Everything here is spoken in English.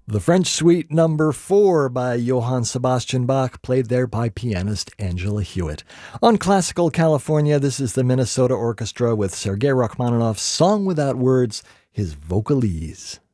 The French Suite Number 4 by Johann Sebastian Bach, played there by pianist Angela Hewitt. On Classical California, this is the Minnesota Orchestra with Sergei Rachmaninoff's Song Without Words, his Vocalese.